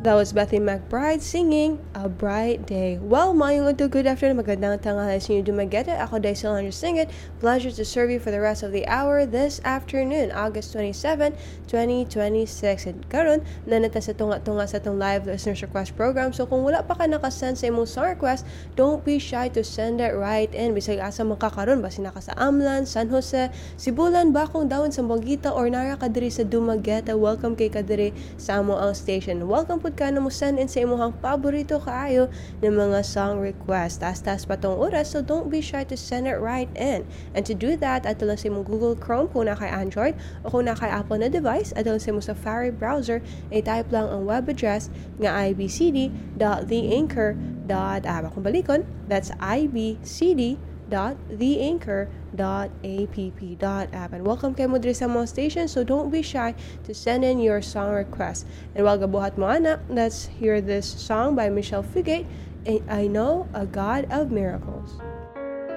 That was Betty McBride singing A Bright Day. Well, mayong good afternoon, magandang tanghali sa inyo dumageta. Ako dahil sa Lander Singit. Pleasure to serve you for the rest of the hour this afternoon, August 27, 2026. And karon, nanata sa tunga-tunga sa itong live listeners request program. So kung wala pa ka nakasend sa imong song request, don't be shy to send it right in. Bisag asa makakaroon, basi naka sa Amlan, San Jose, Sibulan, Bakong, Dawon, Sambuguita, or nara kadiri sa Dumaguete. Welcome kay kadiri sa amo ang station. Welcome po ka na mo send in sa imuhang paborito kaayo ng mga song request. Taas-taas pa tong oras, so don't be shy to send it right in. And to do that, ato lang sa imong Google Chrome kung na kay Android o kung na kay Apple na device, ato lang sa imong Safari browser, ay type lang ang web address nga ibcd.theanchor.app. Kung balikon, that's ibcd.theanchor.app. And welcome kay mo diri sa mga station, so don't be shy to send in your song request. And while gabuhat mo anak, let's hear this song by Michelle Fugate, I Know a God of Miracles.